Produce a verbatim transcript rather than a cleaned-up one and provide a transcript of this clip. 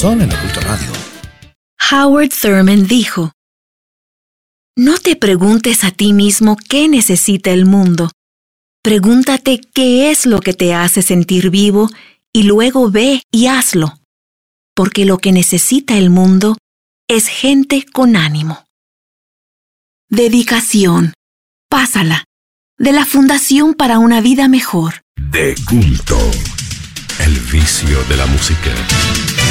Sol en Oculto Radio. Howard Thurman dijo: no te preguntes a ti mismo qué necesita el mundo. Pregúntate qué es lo que te hace sentir vivo y luego ve y hazlo. Porque lo que necesita el mundo es gente con ánimo. Dedicación. Pásala. De la Fundación para una Vida Mejor. De culto. El vicio de la música.